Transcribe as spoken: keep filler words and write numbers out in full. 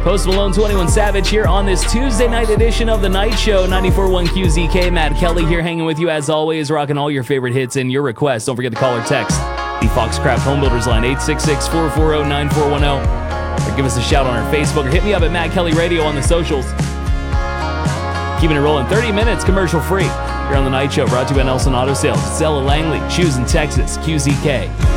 Post Malone, twenty-one Savage here on this Tuesday night edition of The Night Show. ninety-four point one Q Z K. Matt Kelly here hanging with you as always, rocking all your favorite hits and your requests. Don't forget to call or text the Foxcraft Home Builders line, eight six six, four four zero, nine four one zero. Or give us a shout on our Facebook or hit me up at Matt Kelly Radio on the socials. Keeping it rolling, thirty minutes commercial free here on The Night Show, brought to you by Nelson Auto Sales. It's Ella Langley, Shoes in Texas, Q Z K.